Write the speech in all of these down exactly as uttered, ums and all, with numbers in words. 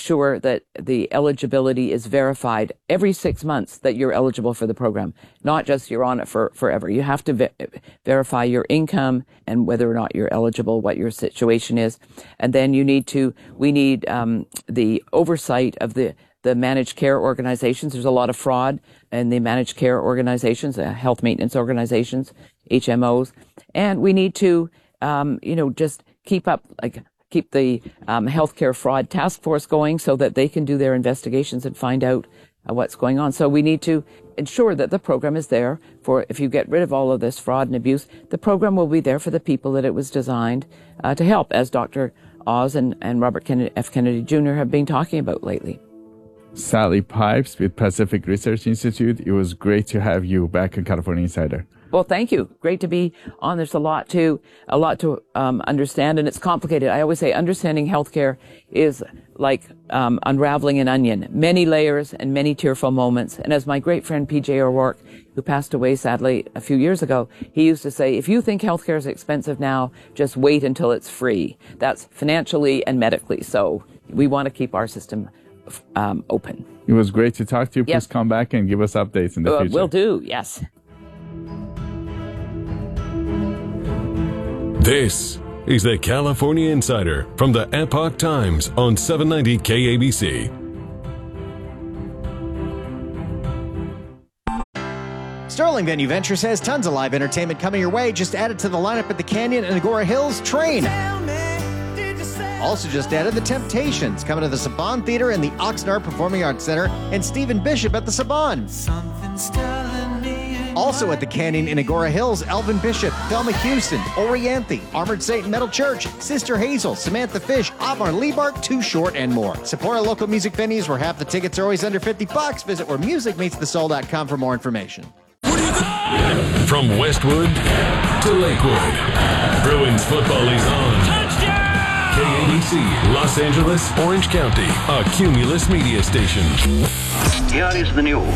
sure that the eligibility is verified every six months that you're eligible for the program, not just you're on it for forever. You have to ve- verify your income and whether or not you're eligible, what your situation is. And then you need to, we need um, the oversight of the, the managed care organizations. There's a lot of fraud in the managed care organizations, uh, health maintenance organizations, H M Os. And we need to, um, you know, just keep up, like, keep the um, healthcare fraud task force going so that they can do their investigations and find out uh, what's going on. So we need to ensure that the program is there for, if you get rid of all of this fraud and abuse, the program will be there for the people that it was designed uh, to help, as Doctor Oz and, and Robert Kennedy, F. Kennedy Junior have been talking about lately. Sally Pipes with Pacific Research Institute. It was great to have you back on California Insider. Well, thank you. Great to be on. There's a lot to a lot to um, understand, and it's complicated. I always say understanding healthcare is like um, unraveling an onion, many layers and many tearful moments. And as my great friend P J O'Rourke, who passed away sadly a few years ago, he used to say, if you think healthcare is expensive now, just wait until it's free. That's financially and medically. So we want to keep our system um, open. It was great to talk to you. Please yes. come back and give us updates in the uh, future. Will do. Yes. This is the California Insider from the Epoch Times on seven ninety K A B C. Sterling Venue Ventures has tons of live entertainment coming your way. Just added to the lineup at the Canyon and Agora Hills Train. Also just added The Temptations, coming to the Saban Theater and the Oxnard Performing Arts Center, and Stephen Bishop at the Saban. Also at the Canyon in Agora Hills, Elvin Bishop, Thelma Houston, Orianthe, Armored Saint Metal Church, Sister Hazel, Samantha Fish, Otmar Liebart, Too Short, and more. Support our local music venues where half the tickets are always under fifty bucks. Visit where music meets the soul dot com for more information. From Westwood to Lakewood, Bruins football is on. Touchdown! K A B C, Los Angeles, Orange County, a Cumulus media station. Here is the news.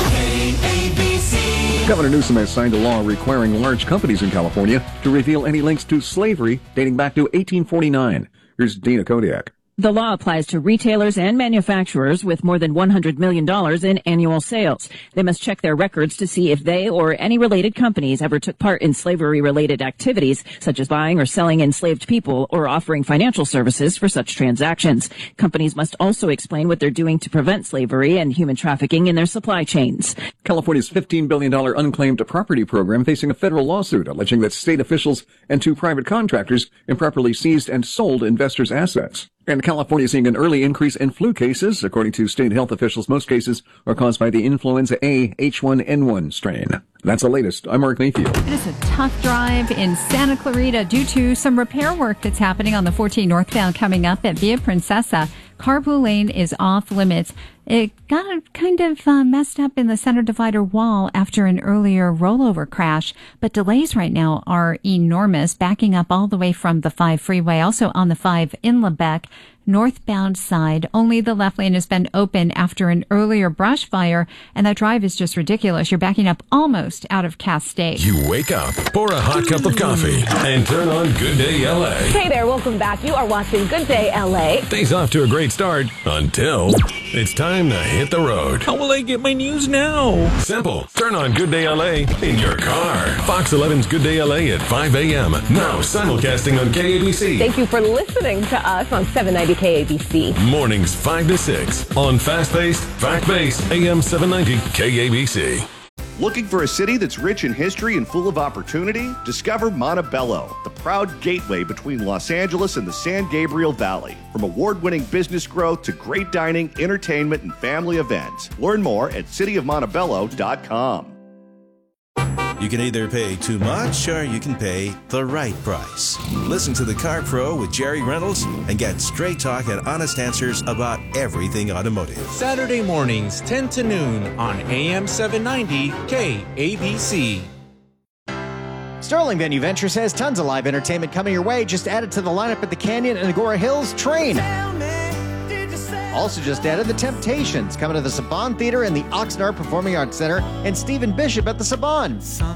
K A B C. Governor Newsom has signed a law requiring large companies in California to reveal any links to slavery dating back to eighteen forty-nine. Here's Dana Kodiak. The law applies to retailers and manufacturers with more than one hundred million dollars in annual sales. They must check their records to see if they or any related companies ever took part in slavery-related activities, such as buying or selling enslaved people or offering financial services for such transactions. Companies must also explain what they're doing to prevent slavery and human trafficking in their supply chains. California's fifteen billion dollars unclaimed property program facing a federal lawsuit alleging that state officials and two private contractors improperly seized and sold investors' assets. And California is seeing an early increase in flu cases. According to state health officials, most cases are caused by the influenza A H one N one strain. That's the latest. I'm Mark Mayfield. It is a tough drive in Santa Clarita due to some repair work that's happening on the fourteen northbound coming up at Via Princesa. Carpool lane is off limits. It got kind of uh, messed up in the center divider wall after an earlier rollover crash, but delays right now are enormous, backing up all the way from the five freeway, also on the five in Lebec. Northbound side, only the left lane has been open after an earlier brush fire, and that drive is just ridiculous. You're backing up almost out of Castaic. You wake up, pour a hot cup of coffee, and turn on Good Day L A. Hey there, welcome back. You are watching Good Day L A. Day's off to a great start until it's time to hit the road. How will I get my news now? Simple. Turn on Good Day L A in your car. Fox eleven's Good Day L A at five a.m. Now simulcasting on K A B C. Thank you for listening to us on seven ninety K A B C. Mornings five to six on fast-paced, fact-based A M seven ninety K A B C. Looking for a city that's rich in history and full of opportunity? Discover Montebello, the proud gateway between Los Angeles and the San Gabriel Valley. From award-winning business growth to great dining, entertainment, and family events. Learn more at city of montebello dot com. You can either pay too much or you can pay the right price. Listen to The Car Pro with Jerry Reynolds and get straight talk and honest answers about everything automotive. Saturday mornings, ten to noon on A M seven ninety K A B C. Sterling Venue Ventures has tons of live entertainment coming your way. Just added to the lineup at the Canyon and Agora Hills Train. Also just added The Temptations, coming to the Saban Theater and the Oxnard Performing Arts Center, and Stephen Bishop at the Saban.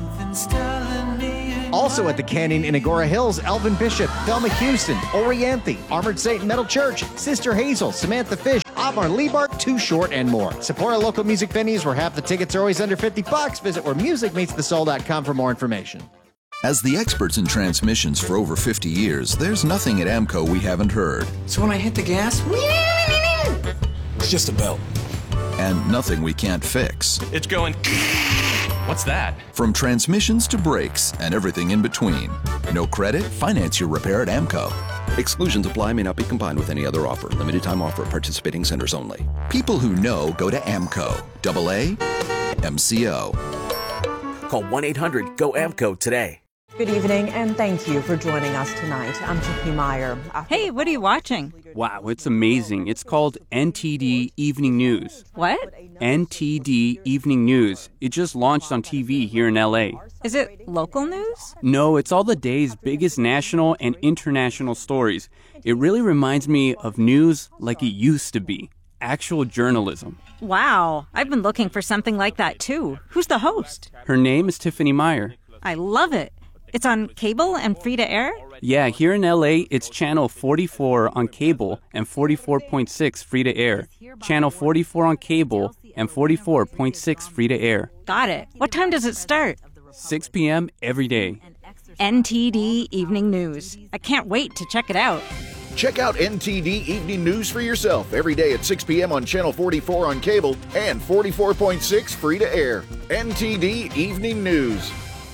Also at the Canyon in Agora Hills, Elvin Bishop, Thelma Houston, Orianthe, Armored Saint Metal Church, Sister Hazel, Samantha Fish, Otmar, Liebart, Too Short, and more. Support our local music venues where half the tickets are always under fifty bucks. Visit where music meets the soul dot com for more information. As the experts in transmissions for over fifty years, there's nothing at AMCO we haven't heard. So when I hit the gas, it's just a belt. And nothing we can't fix. It's going... What's that? From transmissions to brakes and everything in between. No credit? Finance your repair at AMCO. Exclusions apply, may not be combined with any other offer. Limited time offer at participating centers only. People who know go to AMCO. Double A M C O. Call one eight hundred go AMCO today. Good evening, and thank you for joining us tonight. I'm Tiffany Meyer. Hey, what are you watching? Wow, it's amazing. It's called N T D Evening News. What? N T D Evening News. It just launched on T V here in L A. Is it local news? No, it's all the day's biggest national and international stories. It really reminds me of news like it used to be. Actual journalism. Wow, I've been looking for something like that too. Who's the host? Her name is Tiffany Meyer. I love it. It's on cable and free to air? Yeah, here in L A, it's channel forty-four on cable and forty-four point six free to air. Channel forty-four on cable and forty-four point six free to air. Got it. What time does it start? six p.m. every day. N T D Evening News. I can't wait to check it out. Check out N T D Evening News for yourself every day at six p.m. on Channel forty-four on cable and forty-four point six free to air. N T D Evening News.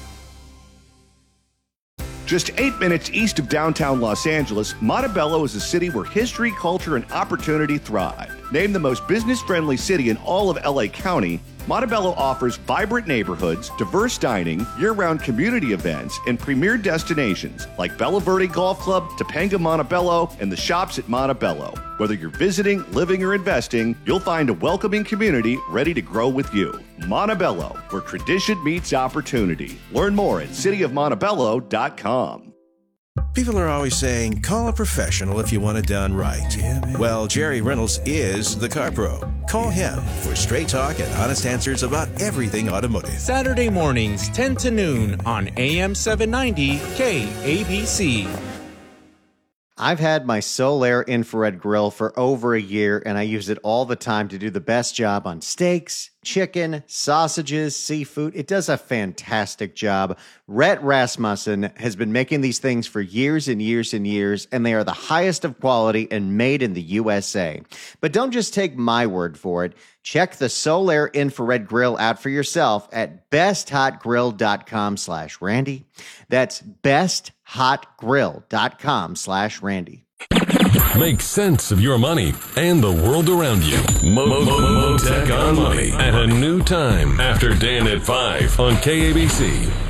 Just eight minutes east of downtown Los Angeles, Montebello is a city where history, culture, and opportunity thrive. Named the most business-friendly city in all of L A County, Montebello offers vibrant neighborhoods, diverse dining, year-round community events, and premier destinations like Bella Verde Golf Club, Topanga Montebello, and the shops at Montebello. Whether you're visiting, living, or investing, you'll find a welcoming community ready to grow with you. Montebello, where tradition meets opportunity. Learn more at city of montebello dot com. People are always saying, call a professional if you want it done right. Yeah, well, Jerry Reynolds is the Car Pro. Call him for straight talk and honest answers about everything automotive. Saturday mornings, ten to noon on A M seven ninety K A B C. I've had my Solaire infrared grill for over a year, and I use it all the time to do the best job on steaks, chicken, sausages, seafood. It does a fantastic job. Rhett Rasmussen has been making these things for years and years and years, and they are the highest of quality and made in the U S A. But don't just take my word for it. Check the Solaire infrared grill out for yourself at besthotgrill.com slash Randy. That's besthotgrill.com slash Randy. Make sense of your money and the world around you. Mo- Mo- Mo- Motec on Money at a new time after Dan at five on K A B C.